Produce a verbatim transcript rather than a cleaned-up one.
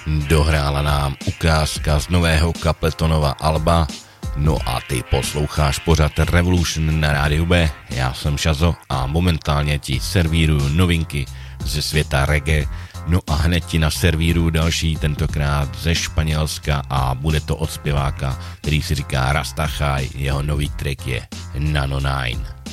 dohrála nám ukázka z nového Capletonova alba. No a ty posloucháš pořad Revolution na rádiu B. Já jsem Šazo a momentálně ti servíruju novinky ze světa reggae. No a hned ti naservíruju další, tentokrát ze Španělska, a bude to od zpěváka, který si říká Rastachaj. Jeho nový track je Nano Nine.